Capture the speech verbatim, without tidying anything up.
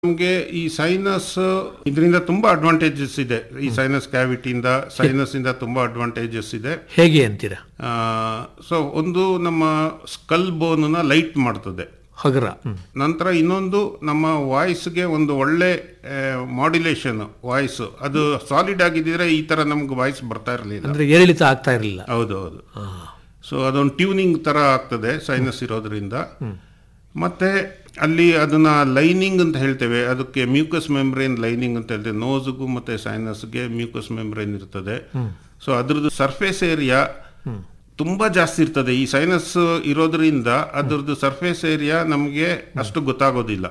ನಮಗೆ ಈ ಸೈನಸ್ ಇದರಿಂದ ತುಂಬಾ ಅಡ್ವಾಂಟೇಜಸ್ ಇದೆ. ಈ ಸೈನಸ್ ಕ್ಯಾವಿಟಿಯಿಂದ ಸೈನಸ್ ಇಂದ ತುಂಬಾ ಅಡ್ವಾಂಟೇಜಸ್ ಇದೆ. ಹೇಗೆ ಅಂತೀರಾ? ಸೊ ಒಂದು ನಮ್ಮ ಸ್ಕಲ್ ಬೋನ್ ನ ಲೈಟ್ ಮಾಡ್ತದೆ ಹಗರ. ನಂತರ ಇನ್ನೊಂದು ನಮ್ಮ ವಾಯ್ಸ್ಗೆ ಒಂದು ಒಳ್ಳೆ ಮಾಡ್ಯುಲೇಷನ್ ವಾಯ್ಸ್. ಅದು ಸಾಲಿಡ್ ಆಗಿದ್ರೆ ಈ ತರ ನಮ್ಗೆ ವಾಯ್ಸ್ ಬರ್ತಾ ಇರಲಿಲ್ಲ, ಅಂದ್ರೆ ಏರಿಳಿತ ಆಗ್ತಾ ಇರಲಿಲ್ಲ. ಹೌದು ಹೌದು. ಸೊ ಅದೊಂದು ಟ್ಯೂನಿಂಗ್ ತರ ಆಗ್ತದೆ ಸೈನಸ್ ಇರೋದ್ರಿಂದ. ಮತ್ತೆ ಅಲ್ಲಿ ಅದನ್ನ ಲೈನಿಂಗ್ ಅಂತ ಹೇಳ್ತೇವೆ, ಅದಕ್ಕೆ ಮ್ಯೂಕಸ್ ಮೆಂಬ್ರೇನ್ ಲೈನಿಂಗ್ ಅಂತ ಹೇಳ್ತೇವೆ. ನೋಸ್ಗೂ ಮತ್ತೆ ಸೈನಸ್ಗೆ ಮ್ಯೂಕಸ್ ಮೆಂಬ್ರೇನ್ ಇರ್ತದೆ. ಸೊ ಅದ್ರದ್ದು ಸರ್ಫೇಸ್ ಏರಿಯಾ ತುಂಬಾ ಜಾಸ್ತಿ ಇರ್ತದೆ. ಈ ಸೈನಸ್ ಇರೋದ್ರಿಂದ ಅದ್ರದ್ದು ಸರ್ಫೇಸ್ ಏರಿಯಾ ನಮಗೆ ಅಷ್ಟು ಗೊತ್ತಾಗೋದಿಲ್ಲ.